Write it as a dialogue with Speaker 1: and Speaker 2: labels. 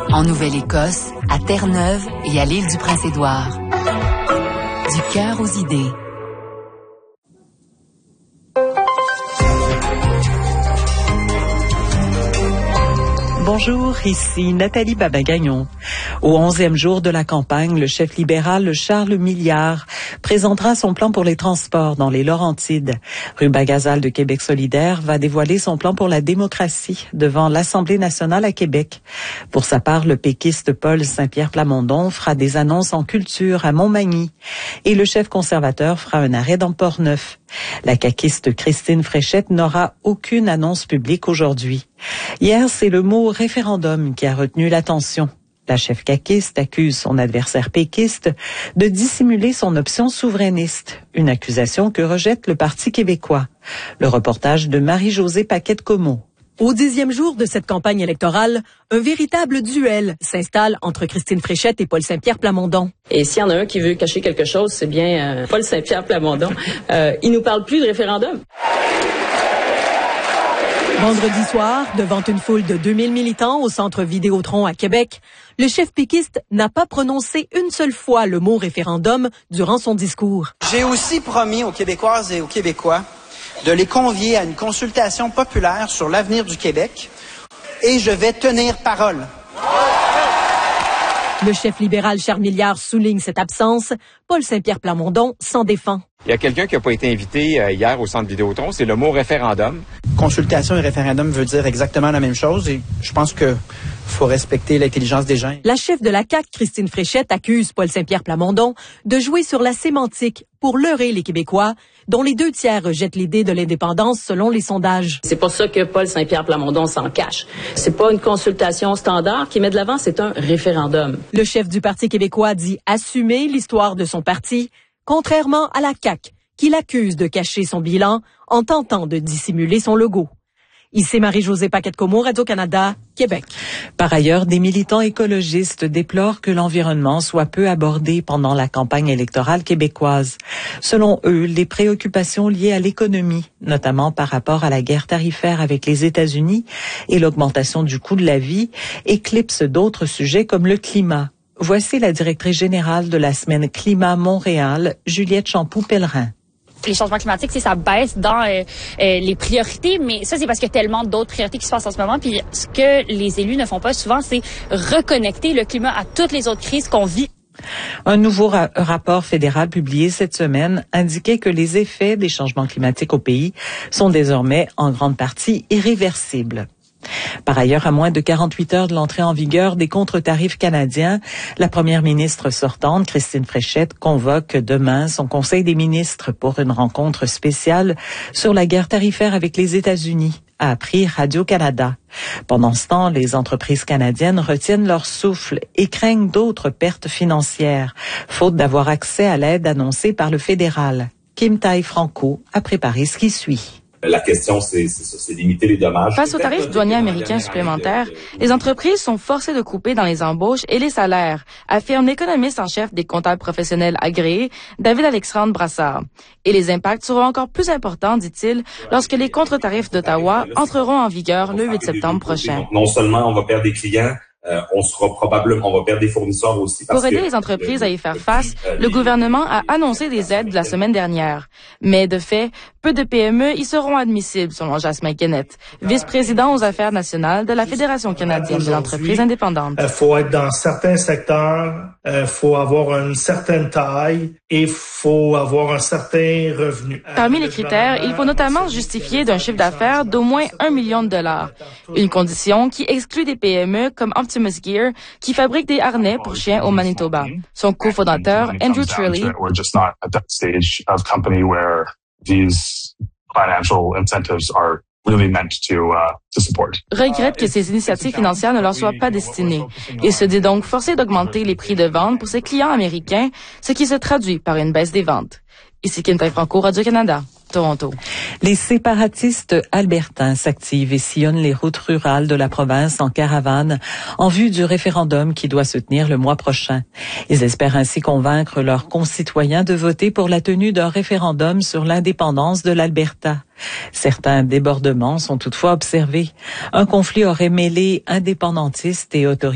Speaker 1: En Nouvelle-Écosse, à Terre-Neuve et à l'île du Prince-Édouard. Du cœur aux idées.
Speaker 2: Bonjour, ici Nathalie Babin-Gagnon. Au 11e jour de la campagne, le chef libéral Charles Milliard présentera son plan pour les transports dans les Laurentides. Ruba Gazal de Québec solidaire va dévoiler son plan pour la démocratie devant l'Assemblée nationale à Québec. Pour sa part, le péquiste Paul Saint-Pierre Plamondon fera des annonces en culture à Montmagny et le chef conservateur fera un arrêt dans Portneuf. La caquiste Christine Fréchette n'aura aucune annonce publique aujourd'hui. Hier, c'est le mot référendum qui a retenu l'attention. La chef caquiste accuse son adversaire péquiste de dissimuler son option souverainiste, une accusation que rejette le Parti québécois. Le reportage de Marie-Josée Paquette-Comeau.
Speaker 3: Au 10e jour de cette campagne électorale, un véritable duel s'installe entre Christine Fréchette et Paul Saint-Pierre Plamondon.
Speaker 4: Et s'il y en a un qui veut cacher quelque chose, c'est bien Paul Saint-Pierre Plamondon. Il nous parle plus de référendum.
Speaker 3: Vendredi soir, devant une foule de 2000 militants au centre Vidéotron à Québec, le chef péquiste n'a pas prononcé une seule fois le mot référendum durant son discours.
Speaker 5: J'ai aussi promis aux Québécoises et aux Québécois de les convier à une consultation populaire sur l'avenir du Québec et je vais tenir parole.
Speaker 3: Le chef libéral Charles Milliard souligne cette absence. Paul Saint-Pierre Plamondon s'en défend.
Speaker 6: Il y a quelqu'un qui n'a pas été invité hier au centre Vidéotron, c'est le mot référendum.
Speaker 5: Consultation et référendum veut dire exactement la même chose et je pense que faut respecter l'intelligence des gens.
Speaker 3: La chef de la CAQ, Christine Fréchette, accuse Paul Saint-Pierre Plamondon de jouer sur la sémantique pour leurrer les Québécois, dont les 2/3 rejettent l'idée de l'indépendance selon les sondages.
Speaker 4: C'est pour ça que Paul Saint-Pierre Plamondon s'en cache. C'est pas une consultation standard qui met de l'avant, c'est un référendum.
Speaker 3: Le chef du Parti québécois dit assumer l'histoire de son parti, contrairement à la CAQ, qui l'accuse de cacher son bilan en tentant de dissimuler son logo. Ici Marie-Josée Paquette-Comeau, Radio-Canada, Québec.
Speaker 2: Par ailleurs, des militants écologistes déplorent que l'environnement soit peu abordé pendant la campagne électorale québécoise. Selon eux, les préoccupations liées à l'économie, notamment par rapport à la guerre tarifaire avec les États-Unis et l'augmentation du coût de la vie, éclipsent d'autres sujets comme le climat. Voici la directrice générale de la semaine Climat Montréal, Juliette Champoux-Pellerin.
Speaker 7: Les changements climatiques, ça baisse dans les priorités, mais ça, c'est parce qu'il y a tellement d'autres priorités qui se passent en ce moment. Puis ce que les élus ne font pas souvent, c'est reconnecter le climat à toutes les autres crises qu'on vit.
Speaker 2: Un nouveau rapport fédéral publié cette semaine indiquait que les effets des changements climatiques au pays sont désormais en grande partie irréversibles. Par ailleurs, à moins de 48 heures de l'entrée en vigueur des contre-tarifs canadiens, la première ministre sortante, Christine Fréchette, convoque demain son Conseil des ministres pour une rencontre spéciale sur la guerre tarifaire avec les États-Unis, a appris Radio-Canada. Pendant ce temps, les entreprises canadiennes retiennent leur souffle et craignent d'autres pertes financières, faute d'avoir accès à l'aide annoncée par le fédéral. Kim Tai-Franco a préparé ce qui suit.
Speaker 8: La question, c'est limiter les dommages.
Speaker 9: Face aux tarifs douaniers américains supplémentaires, les entreprises sont forcées de couper dans les embauches et les salaires, affirme l'économiste en chef des comptables professionnels agréés, David-Alexandre Brassard. Et les impacts seront encore plus importants, dit-il, lorsque les contre-tarifs d'Ottawa entreront en vigueur le 8 septembre prochain.
Speaker 8: Donc, non seulement on va perdre des clients, on va perdre des fournisseurs aussi.
Speaker 9: Pour aider les entreprises à y faire face, le gouvernement a annoncé des aides la semaine dernière. Mais de fait, peu de PME y seront admissibles, selon Jasmin Kenneth, vice-président aux affaires nationales de la Fédération canadienne des entreprises indépendantes.
Speaker 10: Il faut être dans certains secteurs, il faut avoir une certaine taille et il faut avoir un certain revenu.
Speaker 9: Parmi les critères, il faut notamment justifier d'un chiffre d'affaires d'au moins $1 million. Une condition qui exclut des PME comme Optimus Gear, qui fabrique des harnais pour chiens au Manitoba. Son cofondateur, Andrew Trilly, regrette que ces initiatives financières ne leur soient pas destinées. Il se dit donc forcé d'augmenter les prix de vente pour ses clients américains, ce qui se traduit par une baisse des ventes. Ici Kim Tai-Franco, Radio-Canada. Toronto.
Speaker 2: Les séparatistes albertains s'activent et sillonnent les routes rurales de la province en caravane en vue du référendum qui doit se tenir le mois prochain. Ils espèrent ainsi convaincre leurs concitoyens de voter pour la tenue d'un référendum sur l'indépendance de l'Alberta. Certains débordements sont toutefois observés. Un conflit aurait mêlé indépendantistes et autorités